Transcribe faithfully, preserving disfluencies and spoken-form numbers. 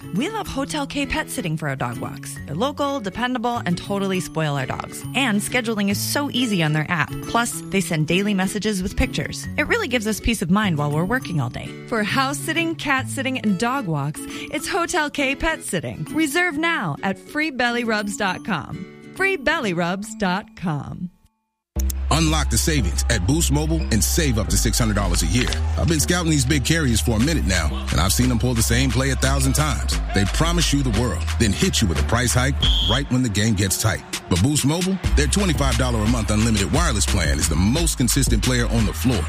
We love Hotel K pet sitting for our dog walks. They're local, dependable, and totally spoil our dogs. And scheduling is so easy on their app. Plus, they send daily messages with pictures. It really gives us peace of mind while we're working all day. For house sitting, cat sitting, and dog walks, it's Hotel K Pet Sitting. Reserve now at free belly rubs dot com. free belly rubs dot com. Unlock the savings at Boost Mobile and save up to six hundred dollars a year. I've been scouting these big carriers for a minute now, and I've seen them pull the same play a thousand times. They promise you the world, then hit you with a price hike right when the game gets tight. But Boost Mobile, their twenty-five dollars a month unlimited wireless plan is the most consistent player on the floor.